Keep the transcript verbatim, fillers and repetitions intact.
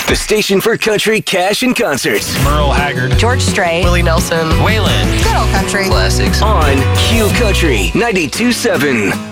the station for country, cash, and concerts. Merle Haggard, George Strait, Willie Nelson, Waylon, Good Old Country classics On Q Country ninety-two point seven.